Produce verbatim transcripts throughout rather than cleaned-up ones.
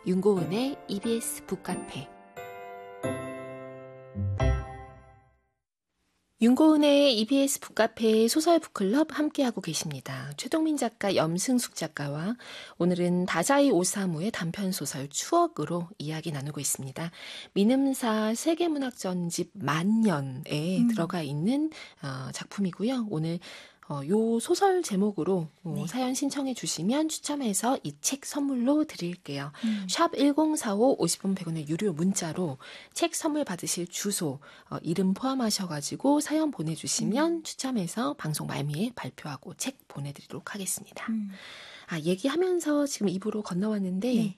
윤고은의 이비에스 북카페. 윤고은의 이비에스 북카페 소설 북클럽 함께하고 계십니다. 최동민 작가, 염승숙 작가와 오늘은 다자이 오사무의 단편소설 추억으로 이야기 나누고 있습니다. 민음사 세계문학전집 만년에 음. 들어가 있는 어, 작품이고요. 오늘 어, 요 소설 제목으로 어, 네. 사연 신청해 주시면 추첨해서 이 책 선물로 드릴게요. 음. 샵 일공사오 오십 원 백 원의 유료 문자로 책 선물 받으실 주소, 어, 이름 포함하셔가지고 사연 보내주시면 음. 추첨해서 방송 말미에 발표하고 책 보내드리도록 하겠습니다. 음. 아, 얘기하면서 지금 이 부로 건너왔는데 네.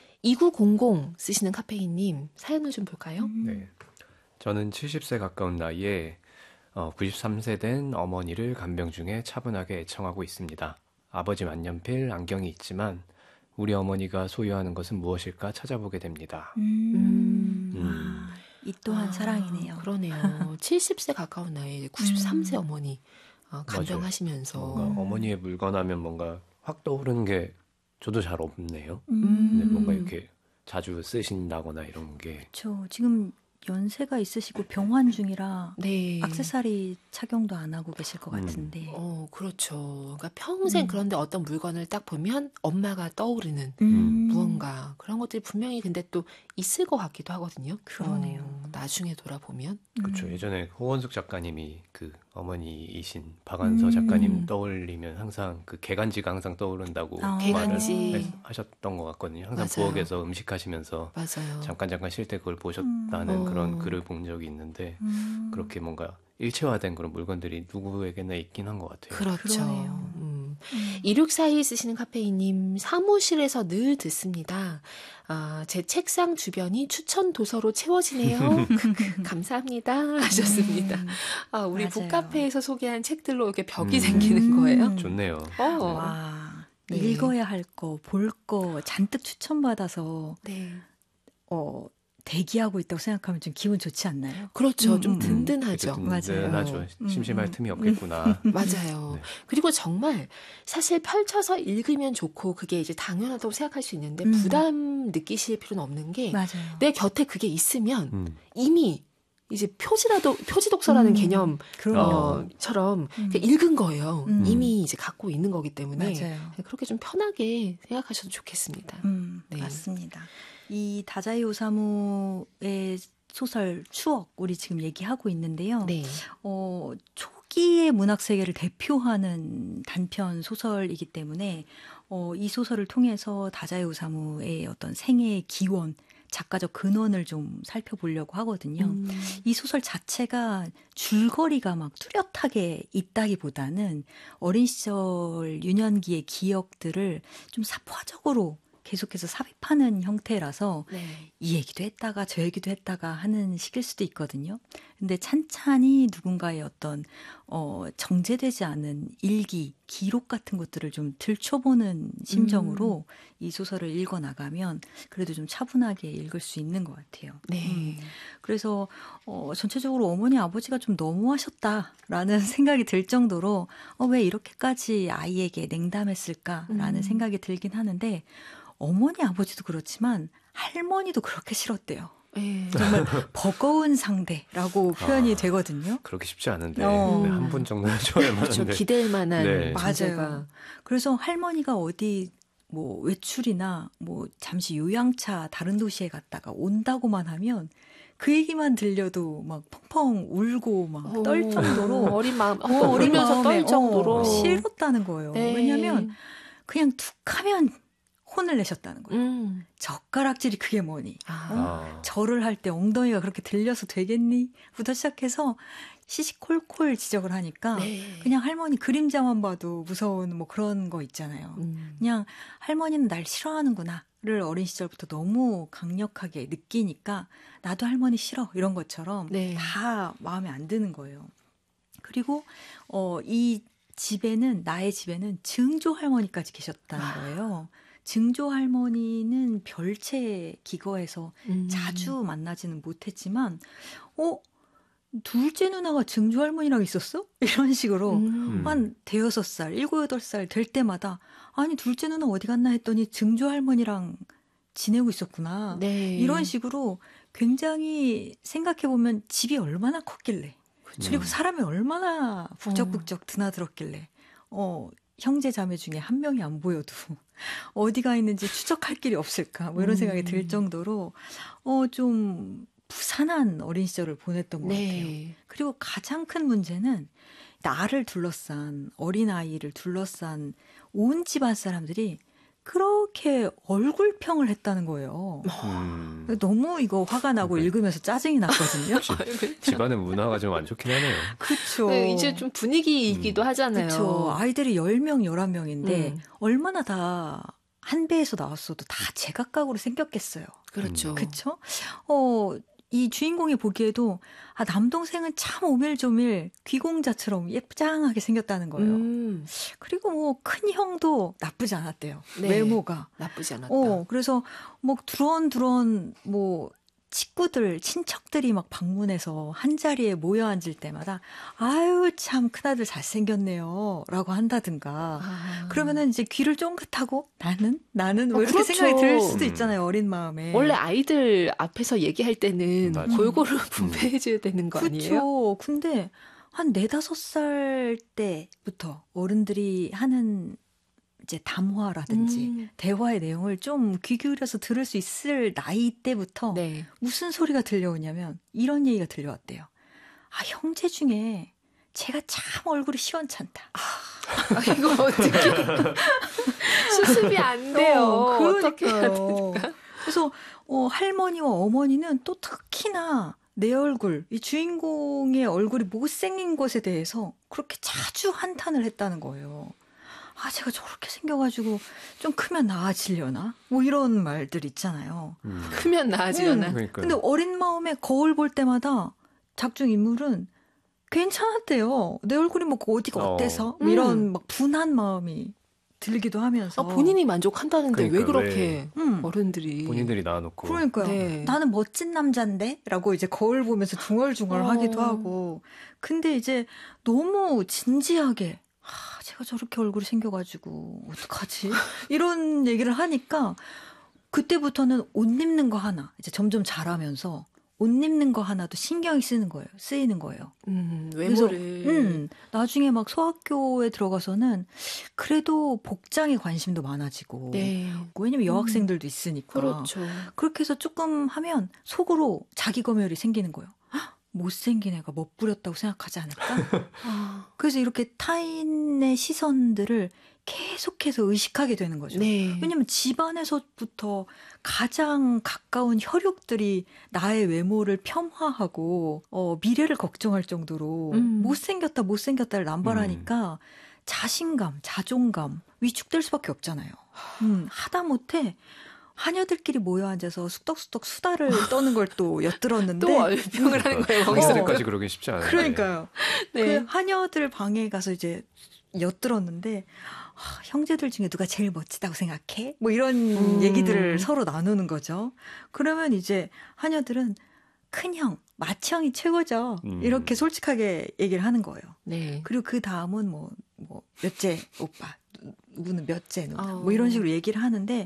이구공공 쓰시는 카페인님 사연을 좀 볼까요? 음. 네, 저는 칠십 세 가까운 나이에 어, 구십삼 세 된 어머니를 간병 중에 차분하게 애청하고 있습니다. 아버지 만년필, 안경이 있지만 우리 어머니가 소유하는 것은 무엇일까 찾아보게 됩니다. 음. 음. 아, 이 또한 아, 사랑이네요. 그러네요. 칠십 세 가까운 나이에 구십삼 세 음. 어머니 어, 간병하시면서 뭔가 어머니의 물건 하면 뭔가 확 떠오르는 게 저도 잘 없네요. 음. 근데 뭔가 이렇게 자주 쓰신다거나 이런 게. 그렇죠. 지금 연세가 있으시고 병환 중이라 네. 액세서리 착용도 안 하고 계실 것 음. 같은데. 어, 그렇죠. 그러니까 평생 음. 그런데 어떤 물건을 딱 보면 엄마가 떠오르는 음. 무언가 그런 것들이 분명히 근데 또 있을 것 같기도 하거든요. 그러네요. 어, 나중에 돌아보면. 그렇죠. 음. 예전에 호원숙 작가님이 그 어머니이신 박완서 음. 작가님 떠올리면 항상 그 개간지가 항상 떠오른다고 아, 개간지 하셨던 것 같거든요. 항상 맞아요. 부엌에서 음식하시면서 맞아요. 잠깐 잠깐 쉴 때 그걸 보셨다는 음. 그런 어. 글을 본 적이 있는데 음. 그렇게 뭔가 일체화된 그런 물건들이 누구에게나 있긴 한 것 같아요. 그렇죠. 그러네요. 음. 음. 이육사이 쓰시는 카페이님 사무실에서 늘 듣습니다. 아, 제 책상 주변이 추천 도서로 채워지네요. 감사합니다 하셨습니다. 음. 아, 우리 맞아요. 북카페에서 소개한 책들로 이렇게 벽이 음. 생기는 거예요. 좋네요. 어. 와, 네. 읽어야 할 거, 볼 거 잔뜩 추천받아서 네. 어, 대기하고 있다고 생각하면 좀 기분 좋지 않나요? 그렇죠. 음, 좀 음, 든든하죠. 든든하죠. 맞아요. 심심할 음, 틈이 음. 없겠구나. 맞아요. 네. 그리고 정말 사실 펼쳐서 읽으면 좋고 그게 이제 당연하다고 생각할 수 있는데 음. 부담 느끼실 필요는 없는 게 맞아요. 내 곁에 그게 있으면 음. 이미 이제 표지라도 표지 독서라는 음. 개념처럼 음. 읽은 거예요. 음. 이미 이제 갖고 있는 거기 때문에 맞아요. 그렇게 좀 편하게 생각하셔도 좋겠습니다. 음, 네. 맞습니다. 이 다자이 오사무의 소설 추억 우리 지금 얘기하고 있는데요. 네. 어, 초기의 문학 세계를 대표하는 단편 소설이기 때문에 어, 이 소설을 통해서 다자이 오사무의 어떤 생애의 기원, 작가적 근원을 좀 살펴보려고 하거든요. 음. 이 소설 자체가 줄거리가 막 뚜렷하게 있다기보다는 어린 시절 유년기의 기억들을 좀 사포적으로 계속해서 삽입하는 형태라서 네. 이 얘기도 했다가 저 얘기도 했다가 하는 식일 수도 있거든요. 근데 찬찬히 누군가의 어떤 어, 정제되지 않은 일기, 기록 같은 것들을 좀 들춰보는 심정으로 음. 이 소설을 읽어나가면 그래도 좀 차분하게 읽을 수 있는 것 같아요. 네. 음. 그래서 어, 전체적으로 어머니 아버지가 좀 너무하셨다라는 생각이 들 정도로 어, 왜 이렇게까지 아이에게 냉담했을까라는 음. 생각이 들긴 하는데 어머니 아버지도 그렇지만 할머니도 그렇게 싫었대요. 네. 정말 버거운 상대라고 표현이 아, 되거든요. 그렇게 쉽지 않은데 어. 네, 한 분 정도는 좋아할 만한데. 그렇죠. 기댈 만한 네. 맞아요. 그래서 할머니가 어디 뭐 외출이나 뭐 잠시 요양차 다른 도시에 갔다가 온다고만 하면 그 얘기만 들려도 막 펑펑 울고 막 떨 정도로 어린 마음, 어, 어린 울면서 떨 정도로 어, 싫었다는 거예요. 네. 왜냐하면 그냥 툭하면 혼을 내셨다는 거예요. 음. 젓가락질이 그게 뭐니? 아. 어? 아. 절을 할 때 엉덩이가 그렇게 들려서 되겠니? 부터 시작해서 시시콜콜 지적을 하니까 네. 그냥 할머니 그림자만 봐도 무서운 뭐 그런 거 있잖아요. 음. 그냥 할머니는 날 싫어하는구나를 어린 시절부터 너무 강력하게 느끼니까 나도 할머니 싫어 이런 것처럼 네. 다 마음에 안 드는 거예요. 그리고 어, 이 집에는 나의 집에는 증조 할머니까지 계셨다는 거예요. 증조 할머니는 별채 기거에서 음. 자주 만나지는 못했지만 어? 둘째 누나가 증조 할머니랑 있었어? 이런 식으로 음. 한 대여섯 살, 일곱, 여덟 살 될 때마다 아니 둘째 누나 어디 갔나 했더니 증조 할머니랑 지내고 있었구나. 네. 이런 식으로 굉장히 생각해보면 집이 얼마나 컸길래 그쵸. 그리고 사람이 얼마나 북적북적 드나들었길래 어, 형제 자매 중에 한 명이 안 보여도 어디가 있는지 추적할 길이 없을까 뭐 이런 생각이 들 정도로 어, 좀 부산한 어린 시절을 보냈던 것 네. 같아요. 그리고 가장 큰 문제는 나를 둘러싼 어린아이를 둘러싼 온 집안 사람들이 그렇게 얼굴평을 했다는 거예요. 음. 너무 이거 화가 나고 네. 읽으면서 짜증이 났거든요. 집안의 문화가 좀 안 좋긴 하네요. 그렇죠. 네, 이제 좀 분위기이기도 음. 하잖아요. 그렇죠. 아이들이 열 명, 열한 명인데 음. 얼마나 다 한 배에서 나왔어도 다 제각각으로 생겼겠어요. 그렇죠. 그렇죠? 어, 이 주인공이 보기에도 아, 남동생은 참 오밀조밀 귀공자처럼 예쁘장하게 생겼다는 거예요. 음, 그리고 뭐 큰 형도 나쁘지 않았대요. 네. 외모가. 나쁘지 않았다. 어, 그래서 뭐 두런두런 뭐 친구들, 친척들이 막 방문해서 한 자리에 모여 앉을 때마다 아유 참 큰아들 잘생겼네요 라고 한다든가 아. 그러면은 이제 귀를 쫑긋하고 나는? 나는? 왜 어, 이렇게 그렇죠. 생각이 들 수도 있잖아요. 어린 마음에. 원래 아이들 앞에서 얘기할 때는 맞아. 골고루 분배해줘야 되는 거 아니에요? 그렇죠. 근데 한 네다섯 살 때부터 어른들이 하는 이제 담화라든지 음. 대화의 내용을 좀 귀 기울여서 들을 수 있을 나이 때부터 네. 무슨 소리가 들려오냐면 이런 얘기가 들려왔대요. 아, 형제 중에 제가 참 얼굴이 시원찮다. 아, 이거 어떻게 수습이 안 돼요. 어, 어떻게 해야 그러니까요. 될까? 그래서 어, 할머니와 어머니는 또 특히나 내 얼굴, 이 주인공의 얼굴이 못생긴 것에 대해서 그렇게 자주 한탄을 했다는 거예요. 아, 제가 저렇게 생겨가지고 좀 크면 나아지려나? 뭐 이런 말들 있잖아요. 음. 크면 나아지려나? 음. 그러니까요. 근데 어린 마음에 거울 볼 때마다 작중 인물은 괜찮았대요. 내 얼굴이 뭐 어디가 어. 어때서? 음. 이런 막 분한 마음이 들기도 하면서. 아, 본인이 만족한다는데 왜 그러니까 그렇게 음. 어른들이 본인들이 낳아놓고. 그러니까요. 네. 나는 멋진 남잔데? 라고 이제 거울 보면서 중얼중얼 어. 하기도 하고. 근데 이제 너무 진지하게, 아, 제가 저렇게 얼굴이 생겨가지고, 어떡하지? 이런 얘기를 하니까, 그때부터는 옷 입는 거 하나, 이제 점점 자라면서, 옷 입는 거 하나도 신경이 쓰는 거예요. 쓰이는 거예요. 음, 그래서, 외모를 음, 나중에 막 소학교에 들어가서는, 그래도 복장에 관심도 많아지고, 네. 왜냐면 여학생들도 있으니까. 그렇죠. 그렇게 해서 조금 하면 속으로 자기 검열이 생기는 거예요. 헉, 못생긴 애가 멋부렸다고 생각하지 않을까? 아, 그래서 이렇게 타인의 시선들을 계속해서 의식하게 되는 거죠. 네. 왜냐면 집안에서부터 가장 가까운 혈육들이 나의 외모를 폄하하고 어, 미래를 걱정할 정도로 음. 못생겼다 못생겼다를 남발하니까 자신감, 자존감 위축될 수밖에 없잖아요. 음, 하다못해 하녀들끼리 모여 앉아서 쑥덕쑥덕 수다를 떠는 걸 또 엿들었는데 또 얼평을 하는 거예요. 거기서. 거기서까지 그러긴 쉽지 않아요. 그러니까요. 네. 그 하녀들 방에 가서 이제 엿들었는데 아, 형제들 중에 누가 제일 멋지다고 생각해? 뭐 이런 음. 얘기들을 서로 나누는 거죠. 그러면 이제 하녀들은 큰형, 맏형이 최고죠. 음. 이렇게 솔직하게 얘기를 하는 거예요. 네. 그리고 그 다음은 뭐, 뭐, 몇째 오빠, 누구는 몇째 누나, 어. 뭐 이런 식으로 얘기를 하는데,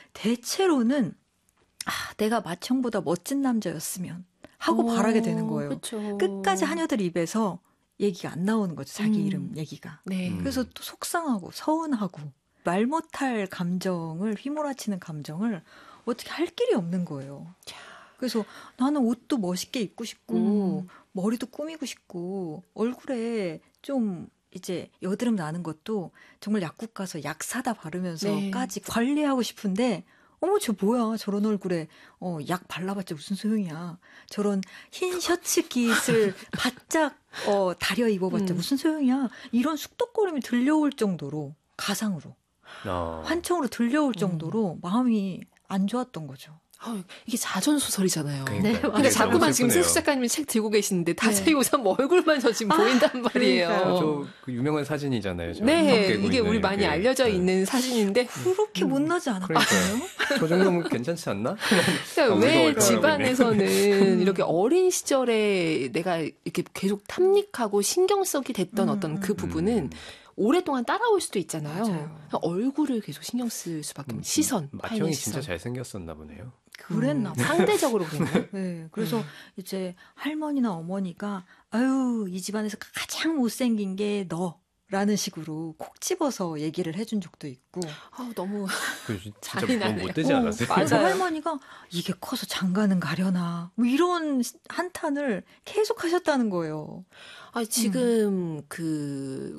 대체로는, 아, 내가 맏형보다 멋진 남자였으면 하고 오, 바라게 되는 거예요. 그쵸. 끝까지 하녀들 입에서 얘기가 안 나오는 거죠. 자기 음. 이름 얘기가. 네. 음. 그래서 또 속상하고 서운하고 말 못할 감정을, 휘몰아치는 감정을 어떻게 할 길이 없는 거예요. 그래서 나는 옷도 멋있게 입고 싶고 음. 머리도 꾸미고 싶고 얼굴에 좀 이제 여드름 나는 것도 정말 약국 가서 약 사다 바르면서까지 네. 관리하고 싶은데 어머 저 뭐야 저런 얼굴에 어, 약 발라봤자 무슨 소용이야. 저런 흰 셔츠 깃을 바짝 어, 다려 입어봤자 음. 무슨 소용이야. 이런 쑥덕거림이 들려올 정도로 가상으로 어. 환청으로 들려올 정도로 마음이 안 좋았던 거죠. 아유, 이게 자전 소설이잖아요. 그러니까요. 네, 그러니까 되게 자꾸만 너무 지금 슬프네요. 세수 작가님이 책 들고 계시는데 다자이 오삼 얼굴만 저 지금 보인단 말이에요. 그러니까요. 저 그 유명한 사진이잖아요. 저 네, 턱 깨고 이게 있는 우리 많이 이렇게. 알려져 네. 있는 사진인데 그렇게 못나지 않았거든요. 그러니까요. 저 정도면 괜찮지 않나? 그러니까 우리가 왜 얼마나 집안에서는 이렇게 어린 시절에 내가 이렇게 계속 탐닉하고 신경 쓰게 됐던 음, 어떤 음, 그 음. 부분은 오랫동안 따라올 수도 있잖아요. 맞아요. 얼굴을 계속 신경 쓸 수밖에 없는 시선, 타인의 맏형이 시선. 진짜 잘생겼었나 보네요. 그랬나 음, 봐요. 상대적으로 그랬나요? 네, 그래서 음. 이제 할머니나 어머니가 아유 이 집안에서 가장 못생긴 게 너라는 식으로 콕 집어서 얘기를 해준 적도 있고. 아, 너무 그 진짜 잔인하네요. 너무 못되지 않았어요? 어, 그래서 맞아요. 할머니가 이게 커서 장가는 가려나 뭐 이런 한탄을 계속 하셨다는 거예요. 아, 지금 그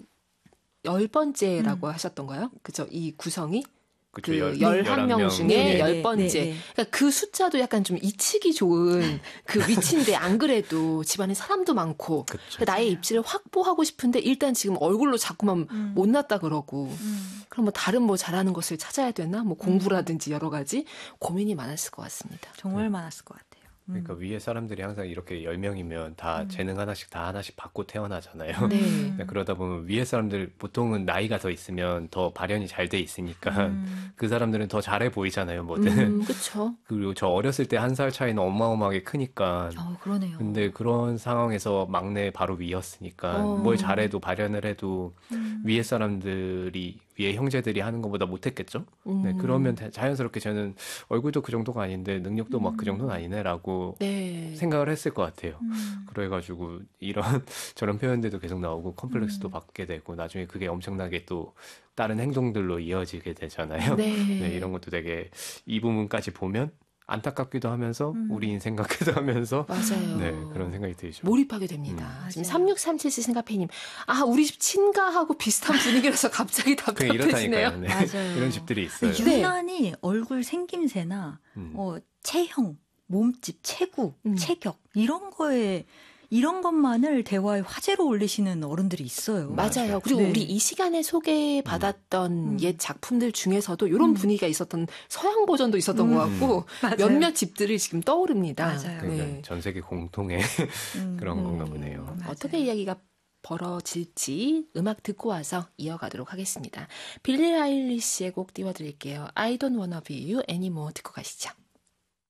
열 번째라고 음. 하셨던가요? 그죠? 이 구성이 그쵸, 그 열- 열한 명 열한 명. 중에 네, 열 네, 번째. 네, 네. 그러니까 그 숫자도 약간 좀 이치기 좋은 그 위치인데 안 그래도 집안에 사람도 많고 그쵸. 그러니까 나의 입지를 확보하고 싶은데 일단 지금 얼굴로 자꾸만 음. 못났다 그러고 음. 그럼 뭐 다른 뭐 잘하는 것을 찾아야 되나? 뭐 공부라든지 여러 가지 고민이 많았을 것 같습니다. 정말 많았을 것 같아요. 음. 그러니까 위에 사람들이 항상 이렇게 열 명이면 다 음. 재능 하나씩 다 하나씩 받고 태어나잖아요. 네. 네, 그러다 보면 위에 사람들 보통은 나이가 더 있으면 더 발현이 잘 돼 있으니까 음. 그 사람들은 더 잘해 보이잖아요, 뭐든. 음, 그렇죠. 그리고 저 어렸을 때 한 살 차이는 어마어마하게 크니까. 어, 그러네요. 근데 그런 상황에서 막내 바로 위였으니까 어. 뭘 잘해도 발현을 해도 음. 위에 사람들이 위에 형제들이 하는 것보다 못했겠죠? 네, 음. 그러면 자- 자연스럽게 저는 얼굴도 그 정도가 아닌데 능력도 막 그 정도는 아니네라고 네. 생각을 했을 것 같아요. 음. 그래가지고 이런 저런 표현들도 계속 나오고 컴플렉스도 음. 받게 되고 나중에 그게 엄청나게 또 다른 행동들로 이어지게 되잖아요. 네. 네, 이런 것도 되게 이 부분까지 보면 안타깝기도 하면서 음. 우리 인생 같기도 하면서 맞아요. 네, 그런 생각이 들죠. 몰입하게 됩니다. 음. 지금 맞아요. 삼육삼칠 씨 생가페님, 아, 우리 집 친가하고 비슷한 분위기라서 갑자기 그게 답답해지네요. 이렇다니까요. 네. 맞아요. 이런 집들이 있어요. 네. 유난히 얼굴 생김새나 음. 어, 체형, 몸집, 체구, 음. 체격 이런 거에 이런 것만을 대화의 화제로 올리시는 어른들이 있어요. 맞아요. 그리고 네. 우리 이 시간에 소개받았던 음. 옛 작품들 중에서도 이런 음. 분위기가 있었던 서양 버전도 있었던 음. 것 같고 맞아요. 몇몇 집들이 지금 떠오릅니다. 맞아요. 그러니까 네. 전 세계 공통의 음. 그런 건가 음. 보네요. 맞아요. 어떻게 이야기가 벌어질지 음악 듣고 와서 이어가도록 하겠습니다. 빌리 아일리시의 곡 띄워드릴게요. I don't wanna be you anymore 듣고 가시죠.